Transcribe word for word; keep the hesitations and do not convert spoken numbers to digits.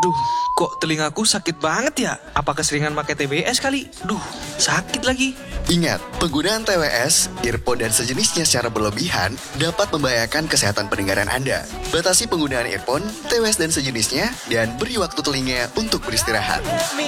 Duh, kok telingaku sakit banget ya? Apa keseringan pakai T B S kali? Duh, sakit lagi. Ingat, penggunaan T W S, earphone dan sejenisnya secara berlebihan dapat membahayakan kesehatan pendengaran Anda. Batasi penggunaan earphone, T W S dan sejenisnya, dan beri waktu telinga untuk beristirahat.